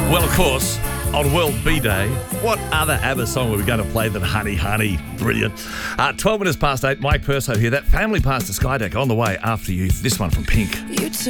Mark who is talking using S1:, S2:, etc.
S1: Well, of course, on World Bee Day, what other ABBA song were we going to play than Honey, Honey? Brilliant. 12 minutes past 8, Mike Perso here. That family past the Skydeck on the way after you. This one from Pink.